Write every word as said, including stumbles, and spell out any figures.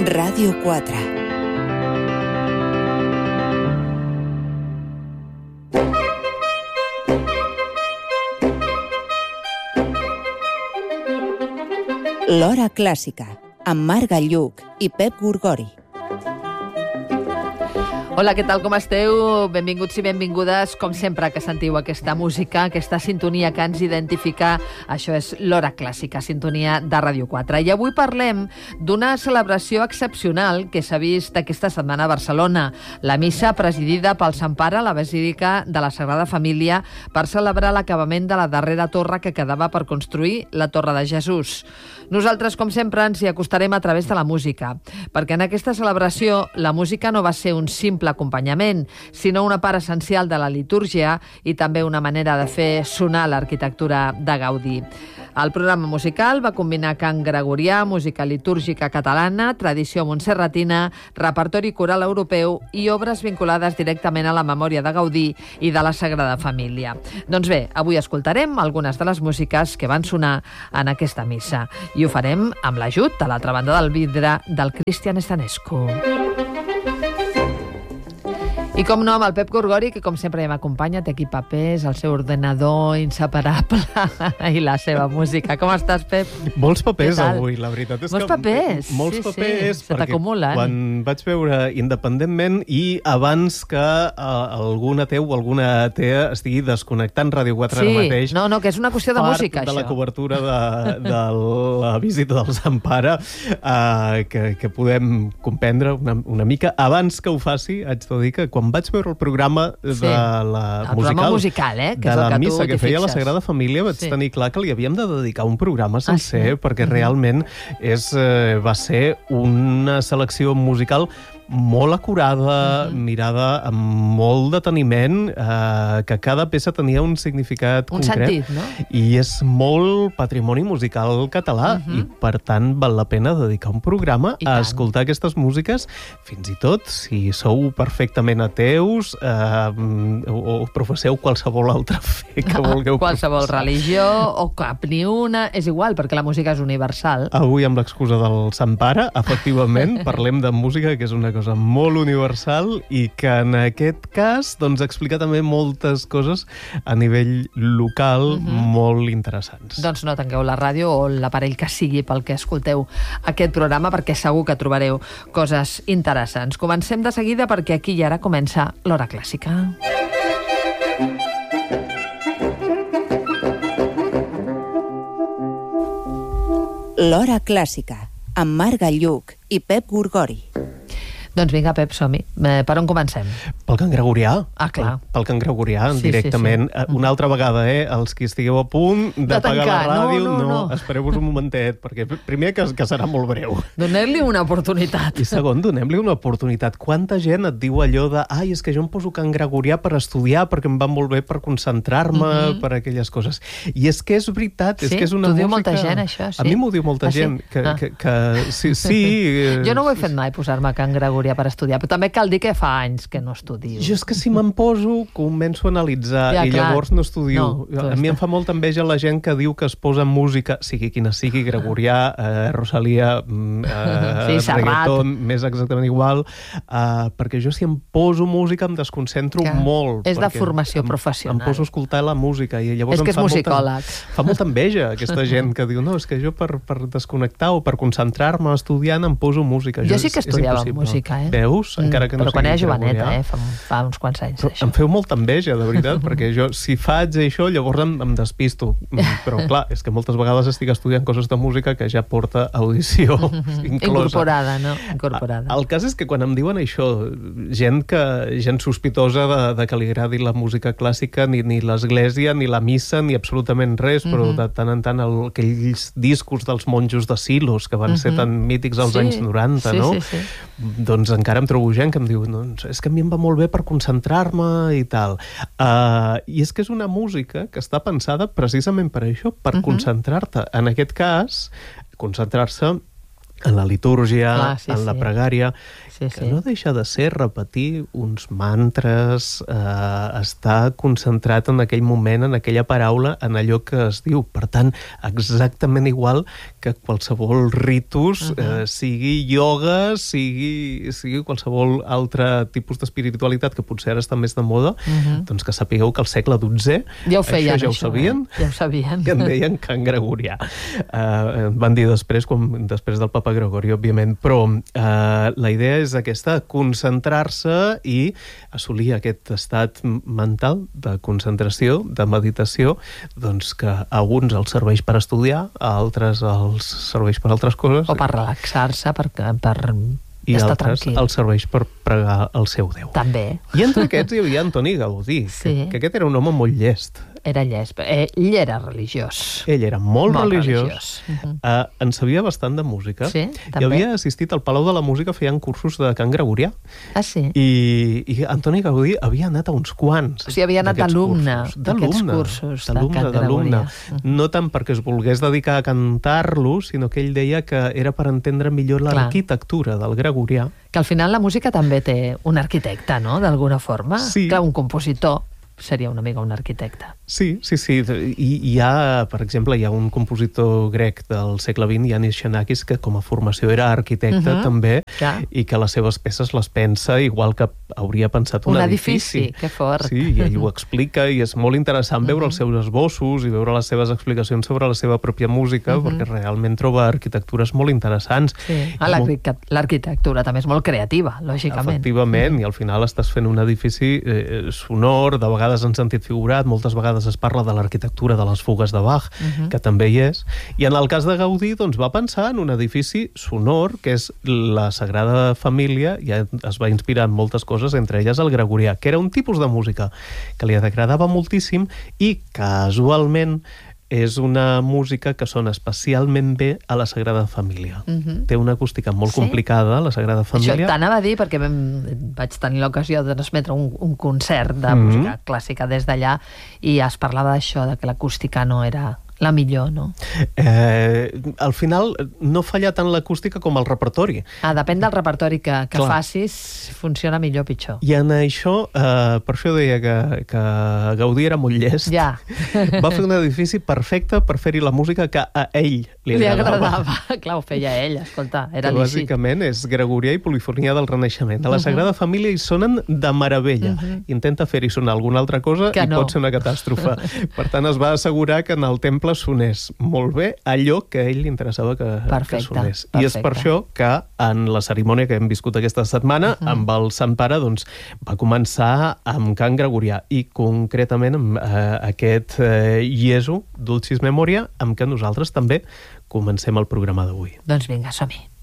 Ràdio quatre. L'Hora Clàssica, amb Marc Galluc i Pep Gorgori. Hola, què tal, com esteu? Benvinguts i benvingudes, com sempre que sentiu aquesta música, aquesta sintonia que ens identifica. Això és l'Hora Clàssica, sintonia de Ràdio quatre. I avui parlem d'una celebració excepcional que s'ha vist aquesta setmana a Barcelona. La missa presidida pel Sant Pare a la Basílica de la Sagrada Família per celebrar l'acabament de la darrera torre que quedava per construir, la Torre de Jesús. Nosaltres, com sempre, ens hi acostarem a través de la música, perquè en aquesta celebració la música no va ser un simple acompanyament, sinó una part essencial de la litúrgia i també una manera de fer sonar l'arquitectura de Gaudí. El programa musical va combinar cant gregorià, música litúrgica catalana, tradició montserratina, repertori coral europeu i obres vinculades directament a la memòria de Gaudí i de la Sagrada Família. Doncs bé, avui escoltarem algunes de les músiques que van sonar en aquesta missa i ho farem amb l'ajut, a l'altra banda del vidre, del Cristian Estanescu. I com no, amb el Pep Gorgori, que com sempre ja m'acompanya, té aquí papers, el seu ordenador inseparable i la seva música. Com estàs, Pep? Molts papers avui, la veritat és molts que... papers, molts sí, papers, sí, se t'acumulen. Quan vaig veure Independentment i abans que uh, alguna teu o alguna tea estigui desconnectant Ràdio quatre sí, ara mateix... no, no, que és una qüestió de música, part de això. la cobertura de, de la visita del Sant Pare, uh, que, que podem comprendre una, una mica. Abans que ho faci, haig de dir que quan vaig veure el programa de sí. la el musical, musical eh? que de és el la que missa que feia fixes. la Sagrada Família, vaig sí. tenir clar que li havíem de dedicar un programa sencer, ah, sí? perquè mm-hmm. realment és, eh, va ser una selecció musical molt acurada, mm-hmm. mirada amb molt deteniment, eh, que cada peça tenia un significat un concret. sentit, no? I és molt patrimoni musical català, mm-hmm. i per tant val la pena dedicar un programa I a tant. escoltar aquestes músiques, fins i tot si sou perfectament ateus eh, o, o professeu qualsevol altra fe que vulgueu qualsevol professar. religió o cap ni una, és igual, perquè la música és universal. Avui, amb l'excusa del Sant Pare, efectivament, parlem de música, que és una cosa molt universal i que en aquest cas doncs, explica també moltes coses a nivell local mm-hmm. molt interessants. Doncs no tanqueu la ràdio o l'aparell que sigui pel que escolteu aquest programa, perquè segur que trobareu coses interessants. Comencem de seguida perquè aquí i ara comença l'Hora Clàssica. L'Hora Clàssica, amb Marc Galluc i Pep Gorgori. Doncs vinga, Pep, som-hi. Eh, per on comencem? Pel cant gregorià. Ah, clar. Pel, pel cant gregorià, sí, directament. Sí, sí. Una altra vegada, eh? Els que estigueu a punt d'apagar la ràdio, no, no, no. no espereu-vos un momentet, perquè primer que, que serà molt breu. Donem-li una oportunitat. I segon, donem-li una oportunitat. Quanta gent et diu allò de ai, és que jo em poso cant gregorià per estudiar, perquè em va molt bé per concentrar-me, mm-hmm. per aquelles coses. I és que és veritat, sí? és que és una música... T'ho música... diu molta gent, això, sí? A mi m'ho diu molta ah, gent. Sí? Que, ah. que, que, sí, sí. Jo no ho he fet mai, posar-me cant gregorià per estudiar, però també cal dir que fa anys que no estudio. Jo és que si me'n poso, començo a analitzar ja, i clar. llavors no estudio. No, a mi em fa molta enveja la gent que diu que es posa música, sigui quina sigui, gregorià, eh, Rosalia, eh, sí, reggaeton, més exactament igual, eh, perquè jo si em poso música em desconcentro que molt. És de formació em, professional. Em poso a escoltar la música i llavors és que em és fa musicòleg. molta, fa molta enveja aquesta gent que diu no, és que jo per, per desconnectar o per concentrar-me estudiant em poso música. Jo, jo sí que estudiava música, eh? Veus? Encara que no però quan era joveneta, gregorià. eh? Fa, fa uns quants anys. Però em feu molta enveja, de veritat, perquè jo, si faig això, llavors em, em despisto. Però, clar, és que moltes vegades estic estudiant coses de música que ja porta audició inclosa. Incorporada, no? Incorporada. El cas és que quan em diuen això, gent que gent sospitosa de, de que li agradi la música clàssica, ni, ni l'església, ni la missa, ni absolutament res, però de tant en tant el, aquells discos dels monjos de Silos, que van ser tan mítics als sí. anys noranta, sí, no? Sí, sí. Doncs encara em trobo gent que em diu doncs, és que a mi em va molt bé per concentrar-me i tal. Uh, I és que és una música que està pensada precisament per això, per uh-huh. concentrar-te. En aquest cas, concentrar-se en la litúrgia, Clar, sí, en la sí. pregària, Sí, que sí. no deixa de ser repetir uns mantres, eh, estar concentrat en aquell moment, en aquella paraula, en allò que es diu. Per tant, exactament igual que qualsevol ritus, uh-huh. eh, sigui ioga, sigui, sigui qualsevol altre tipus d'espiritualitat que potser ara està més de moda, uh-huh. doncs que sapigueu que al segle dotzè ja ho feien, això ja ho això, sabien, eh? Ja ho sabien. i en deien cant gregorià. Uh, van dir després, quan, després del papa Gregori, òbviament, però uh, la idea és aquesta, concentrar-se i assolir aquest estat mental de concentració, de meditació, doncs que a alguns els serveix per estudiar, a altres els serveix per altres coses. O per relaxar-se, per, per i estar altres tranquil. els serveix per pregar el seu Déu. També. I entre aquests hi havia Antoni Gaudí, Sí. que, que aquest era un home molt llest. Era llest. Ell era religiós. Ell era molt, Molt religiós, religiós. Uh-huh. eh, en sabia bastant de música, Sí, i també. havia assistit al Palau de la Música, feien cursos de cant gregorià, Ah, sí? i, i Antoni Gaudí havia anat a uns quants. O sigui, havia anat d'aquests d'alumne cursos. d'aquests D'alumne, cursos de d'alumne, cant d'alumne. gregorià. No tant perquè es volgués dedicar a cantar-lo, sinó que ell deia que era per entendre millor Clar. l'arquitectura del gregorià. Que al final la música també té un arquitecte, no?, d'alguna forma. Sí. Clar, un compositor seria una mica un arquitecte. Sí, sí, sí. I hi ha, per exemple, hi ha un compositor grec del segle vint, Yanis Xenakis, que com a formació era arquitecte Uh-huh. també, Ja. i que les seves peces les pensa igual que hauria pensat un, Un edifici, que fort. Sí, i ell ho explica, i és molt interessant veure Uh-huh. els seus esbossos i veure les seves explicacions sobre la seva pròpia música, Uh-huh. perquè realment troba arquitectures molt interessants. Sí. Ah, I molt- l'arqui- l'arquitectura també és molt creativa, lògicament. Efectivament, i al final estàs fent un edifici eh, sonor, de vegades en sentit figurat, moltes vegades es parla de l'arquitectura de les fugues de Bach, Uh-huh. que també hi és, i en el cas de Gaudí doncs, va pensar en un edifici sonor, que és la Sagrada Família, i es va inspirar en moltes coses, entre elles el gregorià, que era un tipus de música que li agradava moltíssim i casualment és una música que sona especialment bé a la Sagrada Família. Uh-huh. Té una acústica molt Sí? complicada, la Sagrada Això Família. t'anava a dir, perquè vam, vaig tenir l'ocasió de transmetre un, un concert de Mhm. música clàssica des d'allà, i es parlava d'això, de que l'acústica no era la millor, no? Eh, al final no falla tant l'acústica com el repertori. Ah, depèn del repertori que, que Clar. facis, funciona millor o pitjor. I en això, eh, per això deia que, que Gaudí era molt llest. Ja. Va fer un edifici perfecte per fer-hi la música que a ell li Li agradava. agradava. Clar, ho feia ell, escolta, era Que lícit. bàsicament és gregorià i polifonia del Renaixement. A la Uh-huh. Sagrada Família hi sonen de meravella. Uh-huh. Intenta fer-hi sonar alguna altra cosa Que i no. pot ser una catàstrofe. Per tant, es va assegurar que en el temple sonés molt bé allò que a ell li interessava que, Perfecte, que sonés. I és per perfecte. això que en la cerimònia que hem viscut aquesta setmana, Uh-huh. amb el Sant Pare, doncs, va començar amb cant gregorià i concretament amb eh, aquest eh, Iesu, Dulcis Memoria, amb què nosaltres també comencem el programa d'avui. Doncs vinga, som-hi.